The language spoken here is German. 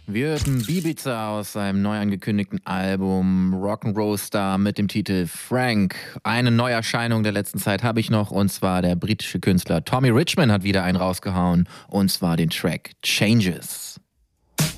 Wir hörten Bibiza aus seinem neu angekündigten Album Rock'n'Roll Star mit dem Titel Frank. Eine Neuerscheinung der letzten Zeit habe ich noch, und zwar der britische Künstler Tommy Richman hat wieder einen rausgehauen, und zwar den Track Changes.